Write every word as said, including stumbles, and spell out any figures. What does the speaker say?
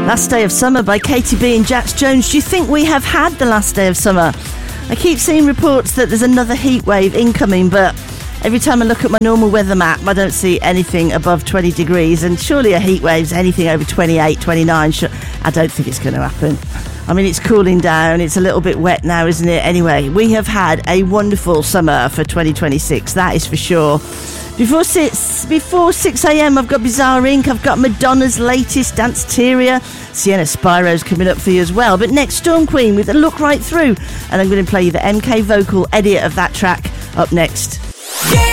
Last Day of Summer by Katie B and Jax Jones. Do you think we have had the last day of summer? I keep seeing reports that there's another heat wave incoming, but every time I look at my normal weather map, I don't see anything above twenty degrees, and surely a heat wave's anything over twenty-eight, twenty-nine. I don't think it's going to happen. I mean, it's cooling down. It's a little bit wet now, isn't it? Anyway, we have had a wonderful summer for twenty twenty-six. That is for sure. Before six, before six a.m, I've got Bizarre Incorporated. I've got Madonna's latest, Danceteria. Sienna Spiro's coming up for you as well. But next, Storm Queen with a Look Right Through. And I'm going to play you the M K vocal edit of that track up next.